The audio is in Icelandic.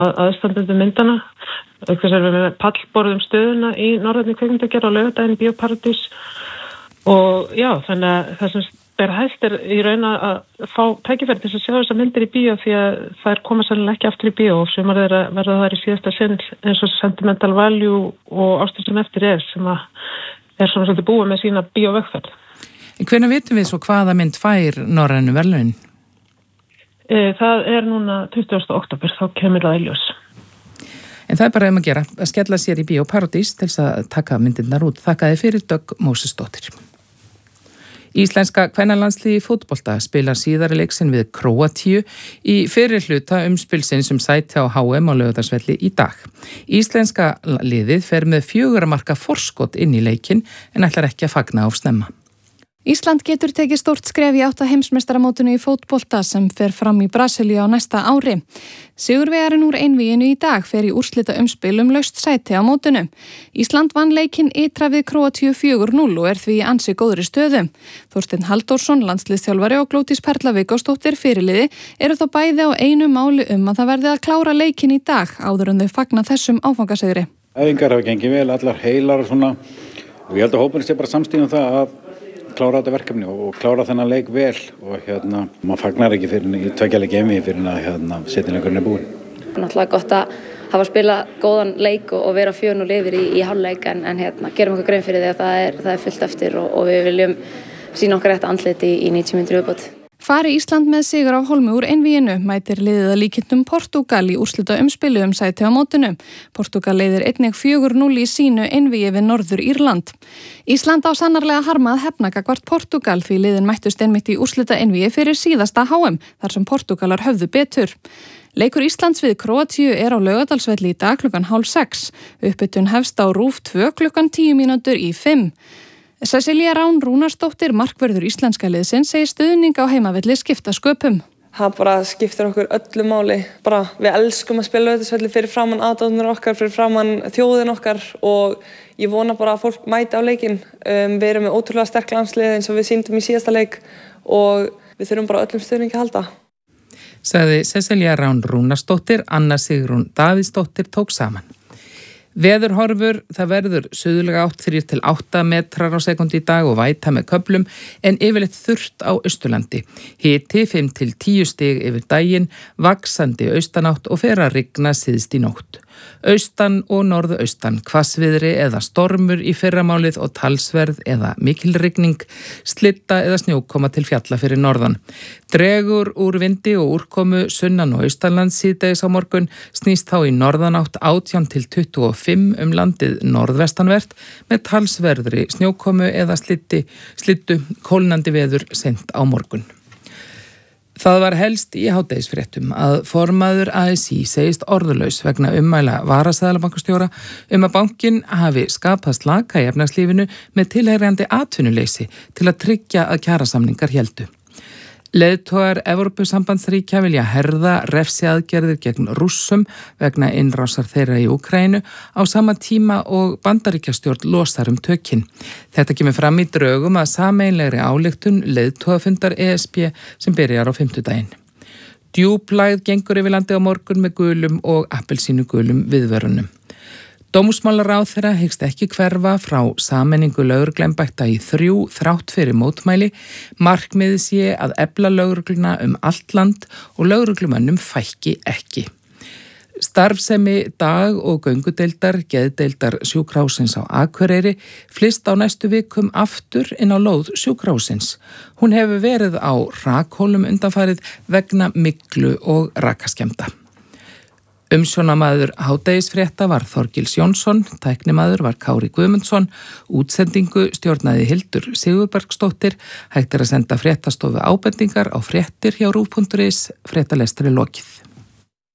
aðstandandi myndana. Þess að við með pallborðum stöðuna í norrænni kvikmyndagerð á laugardaginn Bíó Paradís. Og já, þannig að það sem ber hægt í raun að fá tækifæri til að sjá þessar myndir í bíó því að þær koma sannlega ekki aftur í bíó og sumar þeirra verða þær í síðasta sinn eins og Sentimental Value og Ástin sem eftir sem að svona svolítið búið með sína bíóvegferð. Hvenær vitum við svo hvaða mynd fær norrænu verðlaun? Það núna 20. október, þá kemur það í ljós. En það bara að gera, að skella sér í Bíó Paradís til þess að taka myndirnar út. Þakkaði fyrir Dögg Mósesdóttir. Íslenska kvennalandsliðið í fótbolta spilar síðari leik sinn við Króatíu í fyrri hluta umspilsins sæti á HM á Laugardalsvelli í dag. Íslenska liðið fer með 4 marka forskot inn í leikinn en ætlar ekki að fagna of snemma. Ísland getur tekið stórt skref í 8 heimsmeistaramótinu í fótbolta sem fer fram í Brasilíu á næsta ári. Sigurvegarinn úr einvíginu í dag fer í úrslita umspil laust sæti á mótinu. Ísland vann leikinn ytra við Króatíu 4-0 og því í ansi góðri stöðu. Þorsteinn Halldórsson, landsliðsþjálfari og Glódís Perla Viggósdóttir fyrirliði eru þó bæði á einu máli að það verði að klára leikinn í dag áður en þau fagna þessum áfangasigri. Æfingar hafa gengið vel, allar heilar og svona og ég held að hópurinn sé bara samstíðum það að klára þetta verkefni og klára þennan leik vel og maður fagnar ekki fyrir í 2 leik einvígi fyrir að setnileikurinn búinn. Náttúrulega gott að hafa spilað góðan leik og vera 4-0 yfir í hálfleik en gerum okkur grein fyrir því að það er fullt eftir og við viljum sýna okkar rétt andlit í 90 mínútur viðbót. Fari Ísland með sigur á hólmi úr einvíginu mætir liðið að líkindum Portúgal í úrslita umspilu sæti á mótinu. Portúgal leiðir einnig 4-0 í sínu einvígi við Norður Írland. Ísland á sannarlega harmað hefna gagnvart Portúgal því liðin mættust einmitt í úrslita einvígi fyrir síðasta HM þar sem Portúgalar höfðu betur. Leikur Íslands við Króatíu á Laugardalsvelli í dag 5:30. Uppbytun hefst á RÚV 2 5:10. Cecilia Rán Rúnarsdóttir, markvörður íslenska liðsins, segir stuðning á heimavelli skipta sköpum. Það bara skiptir okkur öllu máli. Við elskum að spila Laugardalsvelli fyrir framan aðdáendur okkar, fyrir framan þjóðin okkar og ég vona bara að fólk mæti á leikinn. Við erum með ótrúlega sterk landslið eins og við sýndum í síðasta leik og við þurfum bara öllum stuðningi að halda. Sagði Cecilia Rán Rúnarsdóttir, Anna Sigrún Davíðsdóttir tók saman. Veðurhorfur, það verður suðlæga átt 3-8 metrar á sekúndu í dag og væta með köflum en yfirleitt þurrt á Austurlandi. Hiti 5-10 stig yfir daginn, vaxandi austanátt og fer að rigna síðst í nótt. Austan og norðaustan, hvassviðri eða stormur í fyrramálið og talsverð eða mikil rigning, slitta eða snjókoma til fjalla fyrir norðan. Dregur úr vindi og úrkomu sunnan og austanlands síðdegis á morgun, snýst þá í norðanátt 18-25 landið norðvestanvert með talsverðri snjókomu eða slittu kólnandi veður seint á morgun. Það var helst í hádegisfréttum að formaður ASÍ segist orðulaus vegna ummæla varaseðlabankastjóra að bankinn hafi skapað slaka í efnahagslífinu með tilheyrandi atvinnuleysi til að tryggja að kjarasamningar héldu. Leiðtogar Evrópusambandsríkja vilja herða refsiaðgerðir gegn Rússum vegna innrásar þeirra í Úkraínu á sama tíma og Bandaríkjastjórn losar tökin. Þetta kemur fram í drögum að sameiginlegri ályktun leiðtogafundar ESB sem byrjar á fimmtudaginn. Djúplægð gengur yfir landi á morgun með gulum og appelsínugulum viðvörunum. Dómsmálaráðherra hyggst ekki hverfa frá sameiningu lögregluembætta í 3 þrátt fyrir mótmæli. Markmiðið sé að efla lögregluna allt land og lögreglumönnum fækki ekki. Starfsemi dag- og göngudeildar, geðdeildar sjúkrahússins á Akureyri flyst á næstu vikum aftur inn á lóð sjúkrahússins. Hún hefur verið á rakhólum undanfarið vegna myglu og rakaskemmda. Umsjónamaður hádegisfrétta var Þorgils Jónsson, tæknimaður var Kári Guðmundsson, útsendingu stjórnaði Hildur Sigurbergsdóttir, hægt að senda fréttastofu ábendingar á fréttir hjá RÚV.is, fréttalestri lokið.